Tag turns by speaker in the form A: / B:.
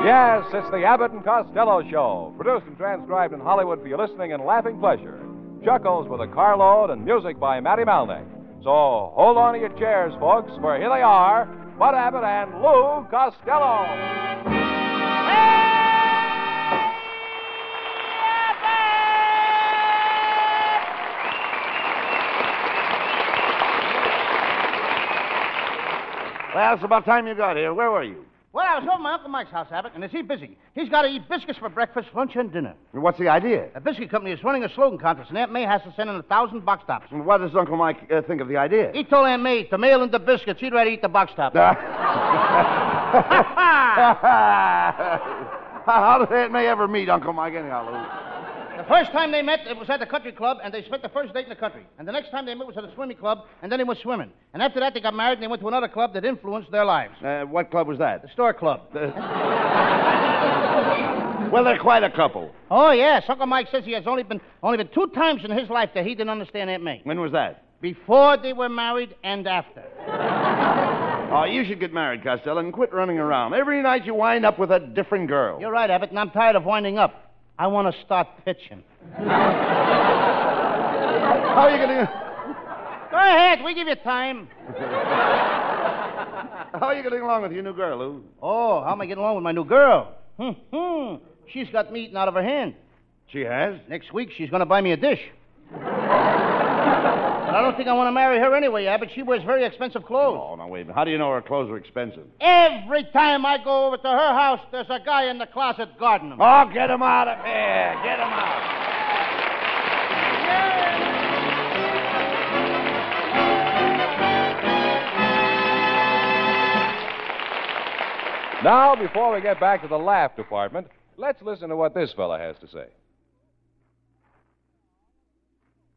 A: Yes, it's the Abbott and Costello Show, produced and transcribed in Hollywood for your listening and laughing pleasure. Chuckles with a carload and music by Matty Malnick. So hold on to your chairs, folks, for here they are, Bud Abbott and Lou Costello.
B: Well, it's about time you got here. Where were you?
C: Well, I was over at my Uncle Mike's house, Abbott, and is he busy? He's got to eat biscuits for breakfast, lunch, and dinner.
B: What's the idea?
C: The biscuit company is running a slogan contest, and Aunt May has to send in 1,000 box tops.
B: And what does Uncle Mike think of the idea?
C: He told Aunt May to mail in the biscuits. He'd rather eat the box tops.
B: How did Aunt May ever meet Uncle Mike anyhow, Lou?
C: The first time they met, it was at the country club, and they spent the first date in the country. And the next time they met was at a swimming club, and then they went swimming. And after that, they got married, and they went to another club that influenced their lives.
B: What club was that?
C: The store club.
B: Well, they're quite a couple.
C: Oh, yes. Uncle Mike says he has only been 2 times in his life that he didn't understand Aunt May.
B: When was that?
C: Before they were married and after.
B: Oh, you should get married, Costello, and quit running around. Every night you wind up with a different girl.
C: You're right, Abbott, and I'm tired of winding up. I want to start pitching.
B: How are you going to...
C: Go ahead. We give you time.
B: How are you getting along with your new girl, Lou?
C: Oh, how am I getting along with my new girl? She's got me eating out of her hand.
B: She has?
C: Next week, she's going to buy me a dish. But I don't think I want to marry her anyway, Abbott. She wears very expensive clothes.
B: Oh, now, wait a minute. How do you know her clothes are expensive?
C: Every time I go over to her house, there's a guy in the closet guarding them.
B: Oh, get him out of here. Get him out.
A: Now, before we get back to the laugh department, let's listen to what this fella has to say.